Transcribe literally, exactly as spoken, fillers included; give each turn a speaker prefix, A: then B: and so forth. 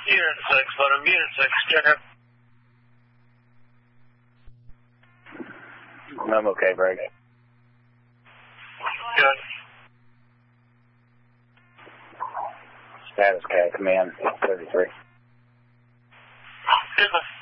A: Unit six, let him Unit six, check it.
B: I'm okay, Greg.
A: Good.
B: Status Cat Command thirty-three.
A: Good.